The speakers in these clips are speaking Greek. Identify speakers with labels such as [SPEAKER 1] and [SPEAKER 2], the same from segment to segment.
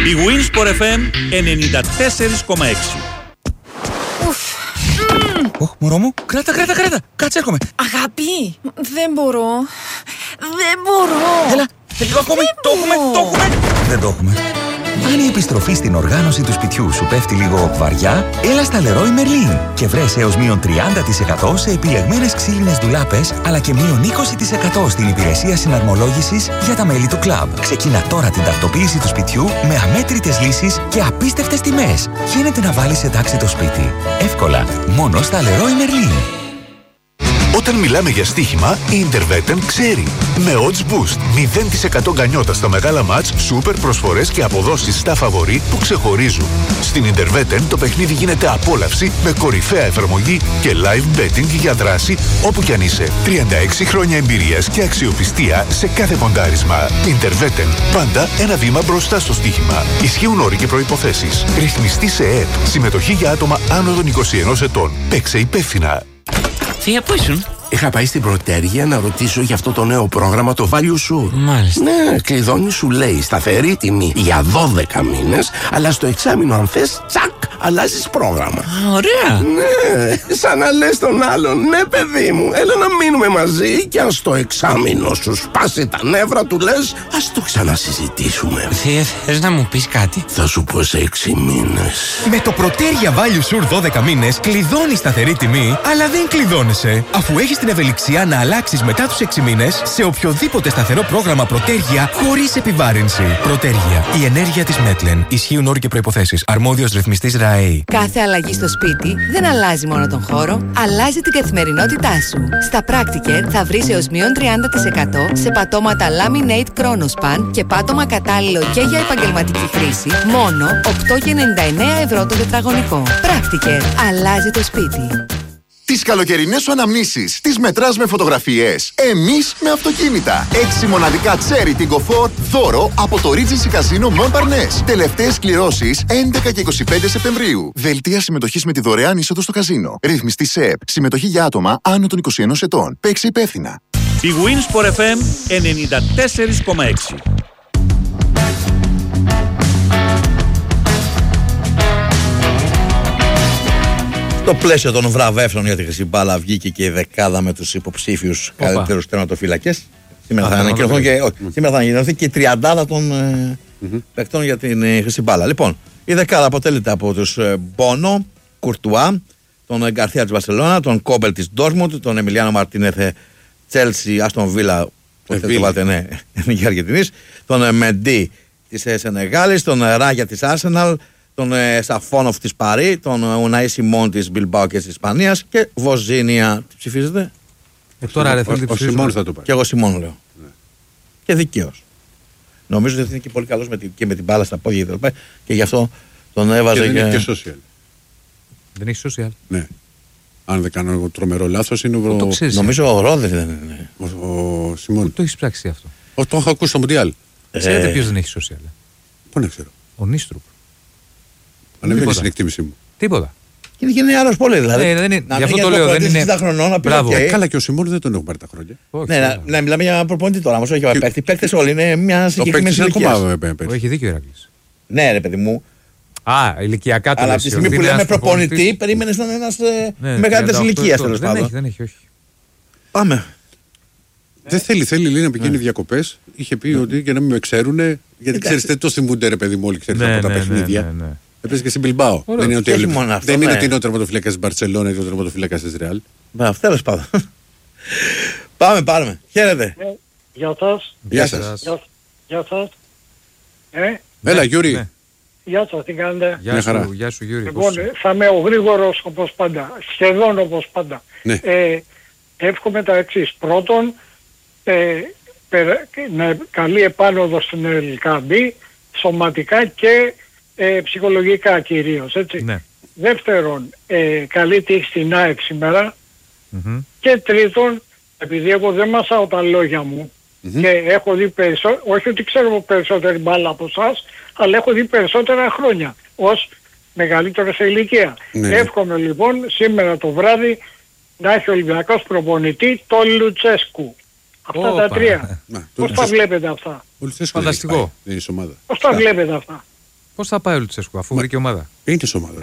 [SPEAKER 1] Η Winsport FM 94,6.
[SPEAKER 2] Μωρό μου, κράτα, κάτσε, έρχομαι.
[SPEAKER 3] Αγάπη, δεν μπορώ.
[SPEAKER 2] Έλα, λίγο ακόμη, το έχουμε. Δεν το έχουμε. Αν η επιστροφή στην οργάνωση του σπιτιού σου πέφτει λίγο βαριά, έλα στα Leroy Merlin και βρες έως μείον 30% σε επιλεγμένες ξύλινες ντουλάπες, αλλά και μείον 20% στην υπηρεσία συναρμολόγησης για τα μέλη του κλαμπ. Ξεκίνα τώρα την τακτοποίηση του σπιτιού με αμέτρητες λύσεις και απίστευτες τιμές. Γίνεται να βάλεις εντάξει το σπίτι. Εύκολα, μόνο στα Leroy Merlin.
[SPEAKER 4] Όταν μιλάμε για στοίχημα, η Interveten ξέρει. Με Odds Boost, 0% γκανιότα στα μεγάλα μάτς, σούπερ προσφορές και αποδόσεις στα φαβορί που ξεχωρίζουν. Στην Interveten το παιχνίδι γίνεται απόλαυση με κορυφαία εφαρμογή και live betting για δράση όπου κι αν είσαι. 36 χρόνια εμπειρίας και αξιοπιστία σε κάθε ποντάρισμα. Interveten, πάντα ένα βήμα μπροστά στο στοίχημα. Ισχύουν όροι και προϋποθέσεις. Ρυθμιστή σε ΕΕΠ. Συμμετοχή για άτομα άνω των 21 ετών. Παίξε υπεύθυνα.
[SPEAKER 5] Θεία, πού ήσουν?
[SPEAKER 6] Είχα πάει στην Πρωτέργεια να ρωτήσω για αυτό το νέο πρόγραμμα, το Value Sur.
[SPEAKER 5] Μάλιστα.
[SPEAKER 6] Ναι, κλειδώνει, σου λέει σταθερή τιμή για 12 μήνες, αλλά στο εξάμηνο αν θες, τσακ, αλλάζεις πρόγραμμα.
[SPEAKER 5] Ωραία.
[SPEAKER 6] Ναι, σαν να λες τον άλλον, ναι παιδί μου, έλα να μείνουμε μαζί και αν στο εξάμηνο σου σπάσει τα νεύρα του λες, ας το ξανασυζητήσουμε.
[SPEAKER 5] Θεία, θες να μου πεις κάτι?
[SPEAKER 6] Θα σου πω σε 6 μήνες.
[SPEAKER 7] Με το Πρωτέργεια Value Sur 12 μήνες κλειδώνεις σταθερή τιμή, αλλά δεν κλειδώνεσαι, αφού έχεις την ευελιξία να αλλάξεις μετά τους 6 μήνες σε οποιοδήποτε σταθερό πρόγραμμα Πρωτέργεια χωρίς επιβάρυνση. Πρωτέργεια. Η ενέργεια της Μέτλεν. Ισχύουν όροι και προϋποθέσεις. Αρμόδιος ρυθμιστής ΡΑΕΗ.
[SPEAKER 8] Κάθε αλλαγή στο σπίτι δεν αλλάζει μόνο τον χώρο, αλλάζει την καθημερινότητά σου. Στα Practiker θα βρεις έως μείον 30% σε πατώματα Laminate Chronospan και πάτωμα κατάλληλο και για επαγγελματική χρήση, μόνο 8,99 ευρώ το τετραγωνικό. Practiker. Αλλάζει το σπίτι.
[SPEAKER 9] Τις καλοκαιρινές σου αναμνήσεις τις μετράς με φωτογραφίες. Εμείς με αυτοκίνητα. 6 μοναδικά Cherry Tiggo 4 δώρο από το Regency Casino Montparnasse. Τελευταίες κληρώσεις 11 και 25 Σεπτεμβρίου. Δελτία συμμετοχής με τη δωρεάν είσοδο στο καζίνο. Ρυθμιστή ΣΕΕΠ. Συμμετοχή για άτομα άνω των 21 ετών. Παίξε υπεύθυνα.
[SPEAKER 1] Η Winsport FM 94,6.
[SPEAKER 10] Στο πλαίσιο των βραβεύσεων για τη χρυσή μπάλα βγήκε και η δεκάδα με τους υποψήφιους καλύτερους τερματοφύλακες. Σήμερα θα ανακοινωθούν και, σήμερα θα ανακοινωθεί και η τριαντάδα των παικτών για την χρυσή μπάλα. Λοιπόν, η δεκάδα αποτελείται από τους Μπόνο, Κουρτουά, τον Γκαρθία της Μπαρσελόνα, τον Κόμπελ της Ντόρτμουντ, τον Εμιλιάνο Μαρτίνεθ Τσέλσι, Άστον Βίλα, είναι και Αργεντινής, τον Μεντί της Σενεγάλης, τον Ράγια της Άρσεναλ, τον Σαφόνοφ της Παρί, τον Ουναή Σιμών της Μπιλμπάου και της Ισπανίας και Βοζίνια. Τι ψηφίζετε?
[SPEAKER 11] Τώρα ρε θέλει
[SPEAKER 10] Σιμών θα το πάρει. Και εγώ Σιμών λέω. Ναι. Και δικαίως. Νομίζω ότι είναι και πολύ καλός και με την μπάλα στα πόδια και γι' αυτό τον έβαζε.
[SPEAKER 11] Και δεν έχει και social. Δεν έχει social.
[SPEAKER 12] Ναι. Αν δεν κάνω τρομερό λάθος είναι ο...
[SPEAKER 10] Νομίζω ο Ρόδε δεν είναι.
[SPEAKER 12] Ο Σιμών.
[SPEAKER 11] Το έχεις πράξει αυτό.
[SPEAKER 12] Το έχω ακούσει στο Μουντιάλ.
[SPEAKER 11] Ξέρετε ποιος δεν έχει social?
[SPEAKER 12] Πού να ξέρω.
[SPEAKER 11] Ο Νίστρουπ.
[SPEAKER 12] Ανεβαίνει στην εκτίμησή μου.
[SPEAKER 11] Τίποτα.
[SPEAKER 10] Και είναι άλλος πολύ. Δηλαδή,
[SPEAKER 11] γι' αυτό το λέω. Δεν είναι.
[SPEAKER 12] Καλά, και ο Σιμών δεν τον έχουν πάρει τα χρόνια.
[SPEAKER 10] Ναι, μιλάμε για προπονητή τώρα. Όμως όχι για παίκτη. Οι παίκτες όλοι είναι μια συγκεκριμένη ηλικία.
[SPEAKER 11] Έχει δίκιο ο Ηράκλης.
[SPEAKER 10] Ναι, ρε παιδί μου.
[SPEAKER 11] Ηλικιακά το
[SPEAKER 10] αλλά από τη στιγμή που λέμε προπονητή, περίμενε να είναι ένας μεγαλύτερης ηλικίας τέλος πάντων.
[SPEAKER 11] Δεν έχει, όχι.
[SPEAKER 10] Πάμε.
[SPEAKER 12] Δεν θέλει λέει, να πηγαίνει διακοπές. Είχε πει ότι και να μην με ξέρουνε. Γιατί ξέρεις, δεν το θυμούνται ρε παιδί μου, όλοι ξέρεις από τα παιχνίδια. Έπαιζε και στην Μπιλμπάο. Δεν είναι ότι είναι ο τερματοφύλακας της Μπαρσελόνα ή ο τερματοφύλακας της Ρεάλ.
[SPEAKER 10] Τέλος πάντων. Πάμε. Χαίρετε.
[SPEAKER 13] Γεια σας. Γεια σας.
[SPEAKER 12] Έλα Γιούρι.
[SPEAKER 13] Γεια σας, τι κάνετε?
[SPEAKER 11] Γεια σου Γιούρι.
[SPEAKER 13] Λοιπόν, θα είμαι ο γρήγορος όπως πάντα. Σχεδόν όπως πάντα. Εύχομαι τα εξής. Πρώτον, καλή επάνωδο στην Ελκαμπή, σωματικά και ψυχολογικά κυρίως, έτσι. Ναι. Δεύτερον, καλή τύχη στην ΑΕΚ σήμερα. Και τρίτον, επειδή εγώ δεν μασάω τα λόγια μου και έχω δει όχι ότι ξέρω περισσότερη μπάλα από εσάς, αλλά έχω δει περισσότερα χρόνια ως μεγαλύτερο σε ηλικία. Εύχομαι λοιπόν σήμερα το βράδυ να έχει ο Ολυμπιακός προπονητή το Λουτσέσκου. Αυτά τα τρία. Πώς τα βλέπετε αυτά?
[SPEAKER 11] Φανταστικό.
[SPEAKER 12] Δεν είναι ομάδα.
[SPEAKER 13] Πώς τα βλέπετε αυτά?
[SPEAKER 11] Πώς θα πάει ο Λουτσέσκου αφού βρήκε ομάδα?
[SPEAKER 12] Είναι σε ομάδα.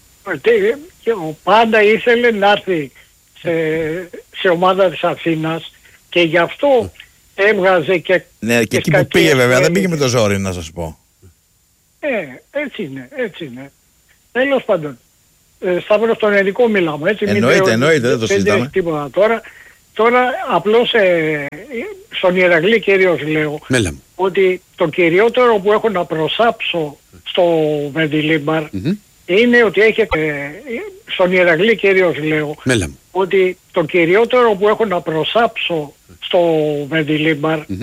[SPEAKER 13] Πάντα ήθελε να έρθει σε ομάδα της Αθήνας και γι' αυτό έβγαζε και...
[SPEAKER 10] Ναι, και εκεί που πήγε βέβαια δεν πήγε με το ζόρι, να σας πω.
[SPEAKER 13] Έτσι είναι. Τέλος πάντων. Σταύρο, στον ελληνικό μιλάμε, έτσι.
[SPEAKER 10] Εννοείται, δεν το συζητάμε.
[SPEAKER 13] Τίποτα τώρα απλώς στον Ηρακλή κυρίως λέω ότι το κυριότερο που έχω να προσάψω στο Μεντιλίμπαρ είναι ότι έχετε, στον Ηρακλή κυρίως λέω, ότι το κυριότερο που έχω να προσάψω στο Μεντιλίμπαρ